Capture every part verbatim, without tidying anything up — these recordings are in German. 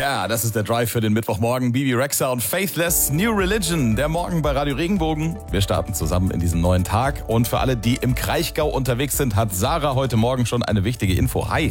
Yeah, das ist der Drive für den Mittwochmorgen. Bibi Rexha und Faithless New Religion. Der Morgen bei Radio Regenbogen. Wir starten zusammen in diesen neuen Tag. Und für alle, die im Kraichgau unterwegs sind, hat Sarah heute Morgen schon eine wichtige Info. Hi.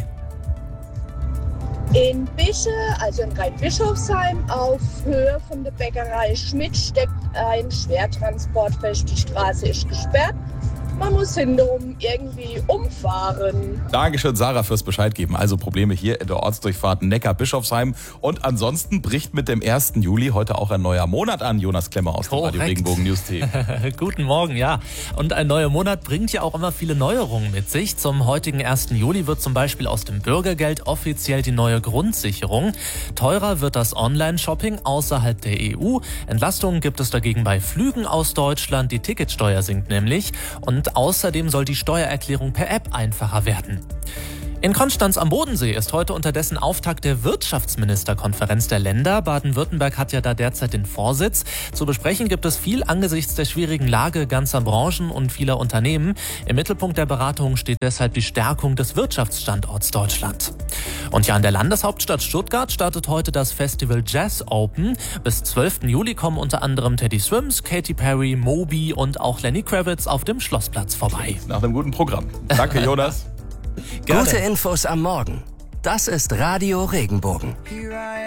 In Bische, also in Rheinbischofsheim, auf Höhe von der Bäckerei Schmidt, steckt ein Schwertransport fest. Die Straße ist gesperrt. Man muss hintenrum irgendwie umfahren. Dankeschön, Sarah, fürs Bescheid geben. Also Probleme hier in der Ortsdurchfahrt Neckar-Bischofsheim. Und ansonsten bricht mit dem ersten Juli heute auch ein neuer Monat an. Jonas Klemmer aus dem Radio Regenbogen News Team. Guten Morgen, ja. Und ein neuer Monat bringt ja auch immer viele Neuerungen mit sich. Zum heutigen ersten Juli wird zum Beispiel aus dem Bürgergeld offiziell die neue Grundsicherung. Teurer wird das Online-Shopping außerhalb der E U. Entlastungen gibt es dagegen bei Flügen aus Deutschland. Die Ticketsteuer sinkt nämlich. Und außerdem soll die Steuererklärung per App einfacher werden. In Konstanz am Bodensee ist heute unterdessen Auftakt der Wirtschaftsministerkonferenz der Länder. Baden-Württemberg hat ja da derzeit den Vorsitz. Zu besprechen gibt es viel angesichts der schwierigen Lage ganzer Branchen und vieler Unternehmen. Im Mittelpunkt der Beratungen steht deshalb die Stärkung des Wirtschaftsstandorts Deutschland. Und ja, in der Landeshauptstadt Stuttgart startet heute das Festival Jazz Open. Bis zwölften Juli kommen unter anderem Teddy Swims, Katy Perry, Moby und auch Lenny Kravitz auf dem Schlossplatz vorbei. Nach einem guten Programm. Danke, Jonas. Gute Infos am Morgen. Das ist Radio Regenbogen.